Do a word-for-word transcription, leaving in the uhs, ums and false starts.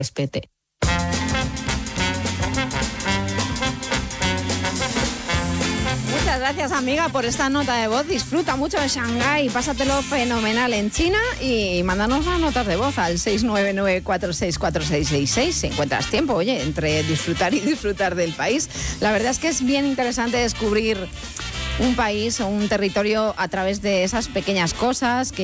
respete. Muchas gracias, amiga, por esta nota de voz. Disfruta mucho de Shanghái, pásatelo fenomenal en China y mándanos las notas de voz al seis nueve nueve cuatro seis cuatro seis seis seis si encuentras tiempo, oye, entre disfrutar y disfrutar del país. La verdad es que es bien interesante descubrir un país o un territorio a través de esas pequeñas cosas que